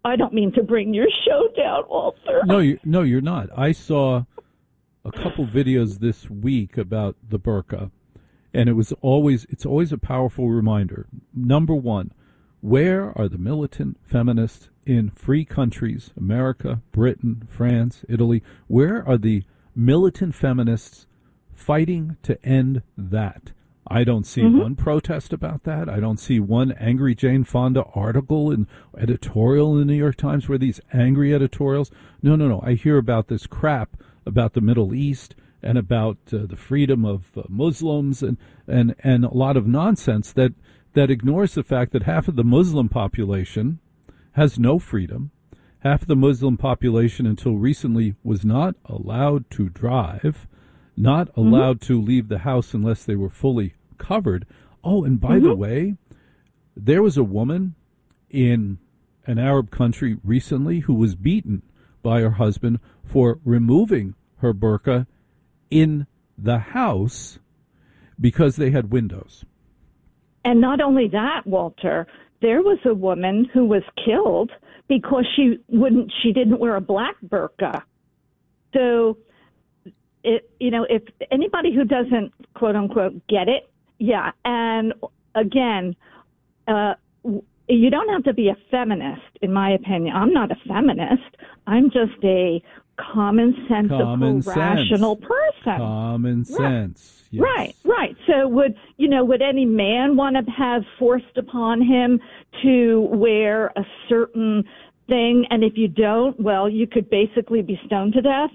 I don't mean to bring your show down, Walter. No, you're not. I saw a couple videos this week about the burqa, and it's always a powerful reminder. Number one, where are the militant feminists in free countries, America, Britain, France, Italy? Where are the militant feminists fighting to end that? I don't see one protest about that. I don't see one angry Jane Fonda article and editorial in the New York Times where these angry editorials. No. I hear about this crap about the Middle East and about the freedom of Muslims and a lot of nonsense that ignores the fact that half of the Muslim population has no freedom. Half of the Muslim population until recently was not allowed to drive, not allowed to leave the house unless they were fully covered. Oh, and by the way, there was a woman in an Arab country recently who was beaten by her husband for removing her burqa in the house because they had windows. And not only that, Walter, there was a woman who was killed because she didn't wear a black burqa. So, if anybody who doesn't, quote unquote, get it, yeah. And again, you don't have to be a feminist, in my opinion. I'm not a feminist. I'm just a commonsensical, rational person. Common sense. Yes. Right. So would any man want to have forced upon him to wear a certain thing? And if you don't, well, you could basically be stoned to death.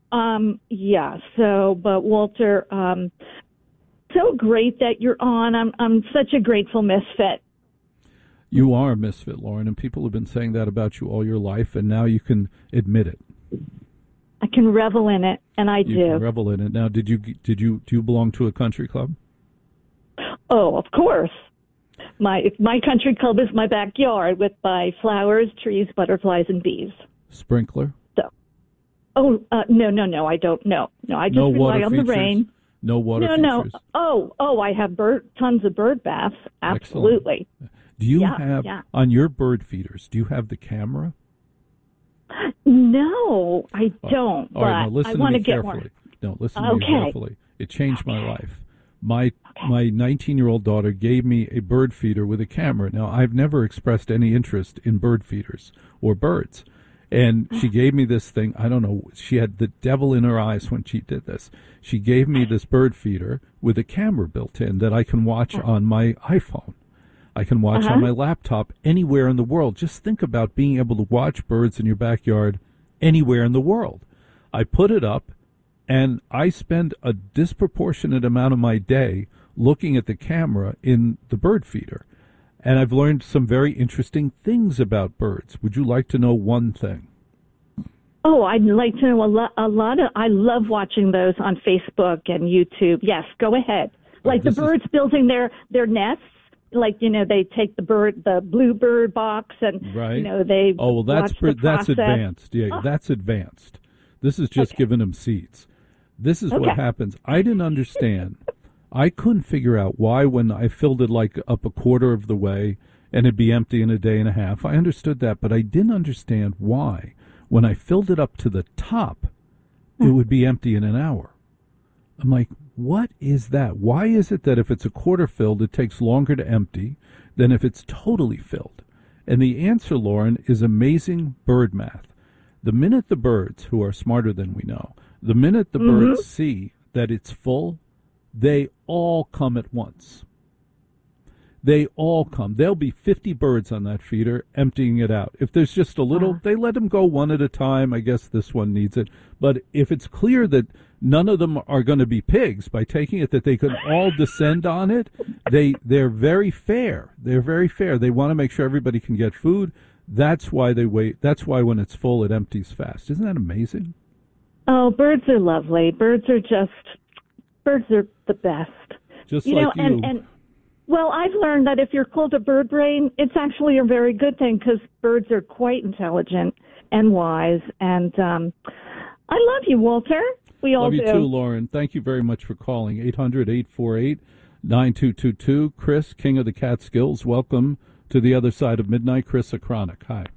But Walter, so great that you're on. I'm such a grateful misfit. You are a misfit, Lauren, and people have been saying that about you all your life, and now you can admit it. I can revel in it, and I do. You can revel in it. Now, do you belong to a country club? Oh, of course. My country club is my backyard with my flowers, trees, butterflies, and bees. Sprinkler? No, I don't. No, I just rely on the rain. No water features? No. Oh, I have tons of bird baths. Absolutely. Excellent. Do you have, on your bird feeders, do you have the camera? No, I don't. All right, now listen to me carefully. Get more. No, listen to me carefully. It changed my life. My 19-year-old daughter gave me a bird feeder with a camera. Now, I've never expressed any interest in bird feeders or birds. And she gave me this thing. I don't know. She had the devil in her eyes when she did this. She gave me this bird feeder with a camera built in that I can watch on my iPhone. I can watch on my laptop anywhere in the world. Just think about being able to watch birds in your backyard anywhere in the world. I put it up, and I spend a disproportionate amount of my day looking at the camera in the bird feeder. And I've learned some very interesting things about birds. Would you like to know one thing? Oh, I'd like to know a lot of. I love watching those on Facebook and YouTube. Yes, go ahead. Like the birds building their nests. Like, they take the bluebird box and, they that's advanced. Yeah, that's advanced. This is just giving them seeds. This is what happens. I didn't understand. I couldn't figure out why when I filled it like up a quarter of the way and it'd be empty in a day and a half. I understood that, but I didn't understand why when I filled it up to the top, it would be empty in an hour. I'm like, what is that? Why is it that if it's a quarter filled, it takes longer to empty than if it's totally filled? And the answer, Lauren, is amazing bird math. The minute the birds, who are smarter than we know, the minute the birds see that it's full, they all come at once. They all come. There'll be 50 birds on that feeder emptying it out. If there's just a little, they let them go one at a time. I guess this one needs it. But if it's clear that none of them are going to be pigs by taking it, that they can all descend on it, they're very fair. They're very fair. They want to make sure everybody can get food. That's why they wait. That's why when it's full, it empties fast. Isn't that amazing? Oh, birds are lovely. Birds are the best. Just like you. Well, I've learned that if you're called a bird brain, it's actually a very good thing because birds are quite intelligent and wise. And I love you, Walter. We all do. Love you too, Lauren. Thank you very much for calling. 800-848-9222. Chris, King of the Catskills, welcome to the other side of midnight. Chris O'Cronick. Hi.